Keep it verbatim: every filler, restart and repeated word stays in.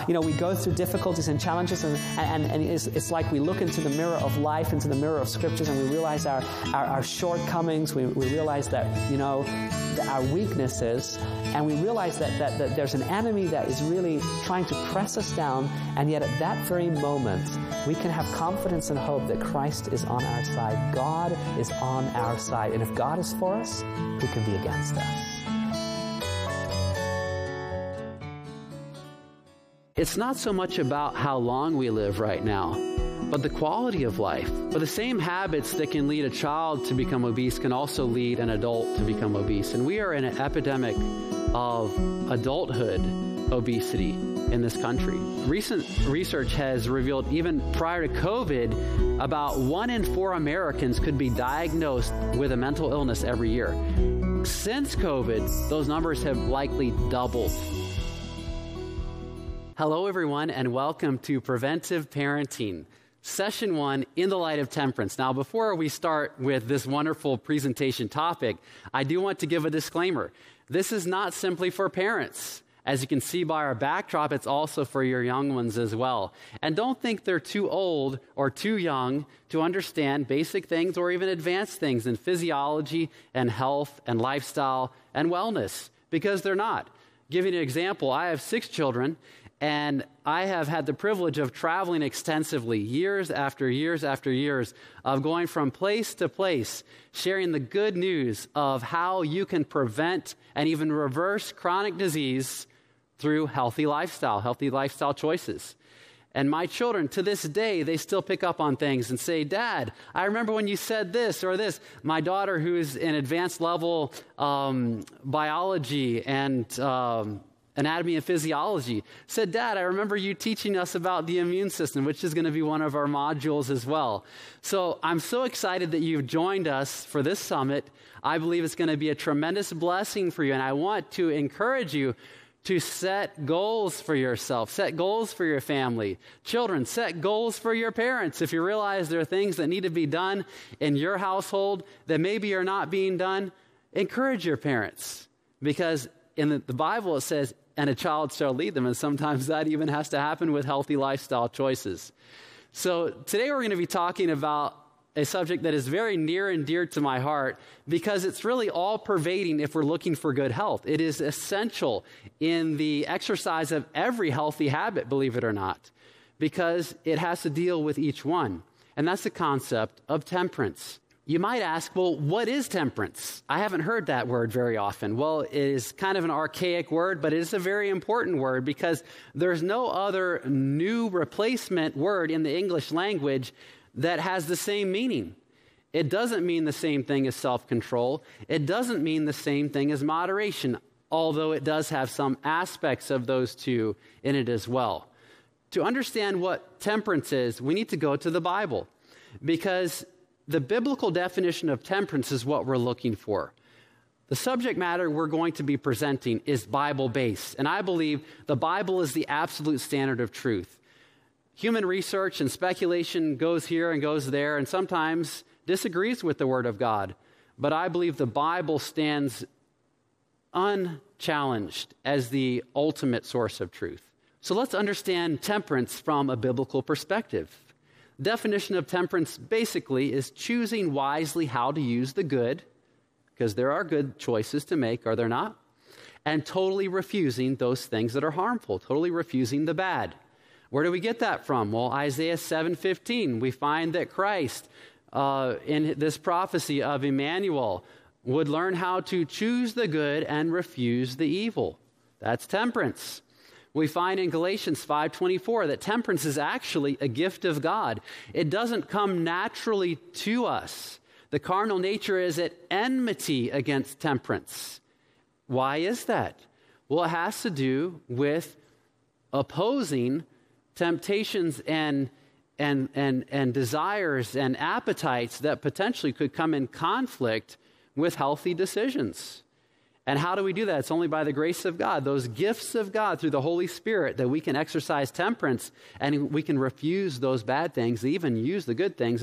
you know, we go through difficulties and challenges, and, and, and it's, it's like we look into the mirror of life, into the mirror of Scriptures, and we realize our, our, our shortcomings. We, we realize that, you know, that our weaknesses, and we realize that, that, that there's an enemy that is really trying to press us down, and yet at that very moment, we can have confidence and hope that Christ is on our side. God is on our side. And if God is for us, who can be against us? It's not so much about how long we live right now, but the quality of life. But the same habits that can lead a child to become obese can also lead an adult to become obese. And we are in an epidemic of adulthood obesity in this country. Recent research has revealed even prior to COVID, about one in four Americans could be diagnosed with a mental illness every year. Since COVID, those numbers have likely doubled. Hello, everyone, and welcome to Preventive Parenting, Session one, In the Light of Temperance. Now, before we start with this wonderful presentation topic, I do want to give a disclaimer. This is not simply for parents. As you can see by our backdrop, it's also for your young ones as well. And don't think they're too old or too young to understand basic things or even advanced things in physiology and health and lifestyle and wellness, because they're not. Giving an example, I have six children, and I have had the privilege of traveling extensively, years after years after years, of going from place to place, sharing the good news of how you can prevent and even reverse chronic disease through healthy lifestyle, healthy lifestyle choices. And my children, to this day, they still pick up on things and say, Dad, I remember when you said this or this. My daughter, who's in advanced level um, biology and um, anatomy and physiology, said, Dad, I remember you teaching us about the immune system, which is going to be one of our modules as well. So I'm so excited that you've joined us for this summit. I believe it's going to be a tremendous blessing for you, and I want to encourage you to set goals for yourself, set goals for your family. Children, set goals for your parents. If you realize there are things that need to be done in your household that maybe are not being done, encourage your parents, because in the, the Bible it says, and a child shall lead them. And sometimes that even has to happen with healthy lifestyle choices. So today we're going to be talking about a subject that is very near and dear to my heart, because it's really all pervading if we're looking for good health. It is essential in the exercise of every healthy habit, believe it or not, because it has to deal with each one. And that's the concept of temperance. You might ask, well, what is temperance? I haven't heard that word very often. Well, it is kind of an archaic word, but it is a very important word, because there's no other new replacement word in the English language that has the same meaning. It doesn't mean the same thing as self-control. It doesn't mean the same thing as moderation, although it does have some aspects of those two in it as well. To understand what temperance is, we need to go to the Bible, because the biblical definition of temperance is what we're looking for. The subject matter we're going to be presenting is Bible-based, and I believe the Bible is the absolute standard of truth. Human research and speculation goes here and goes there, and sometimes disagrees with the Word of God. But I believe the Bible stands unchallenged as the ultimate source of truth. So let's understand temperance from a biblical perspective. Definition of temperance basically is choosing wisely how to use the good, because there are good choices to make, are there not? And totally refusing those things that are harmful, totally refusing the bad. Where do we get that from? Well, Isaiah seven fifteen, we find that Christ, uh, in this prophecy of Emmanuel, would learn how to choose the good and refuse the evil. That's temperance. We find in Galatians five twenty-four that temperance is actually a gift of God. It doesn't come naturally to us. The carnal nature is at enmity against temperance. Why is that? Well, it has to do with opposing temptations and, and, and, and desires and appetites that potentially could come in conflict with healthy decisions. And how do we do that? It's only by the grace of God, those gifts of God through the Holy Spirit, that we can exercise temperance and we can refuse those bad things, even use the good things